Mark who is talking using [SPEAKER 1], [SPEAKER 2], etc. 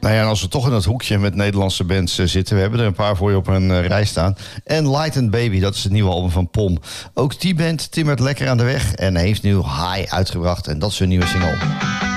[SPEAKER 1] Nou ja, en als we toch in het hoekje met Nederlandse bands zitten... we hebben er een paar voor je op een rij staan. En Light and Baby, dat is het nieuwe album van POM. Ook die band timmert lekker aan de weg en heeft nu High uitgebracht. En dat is hun nieuwe single.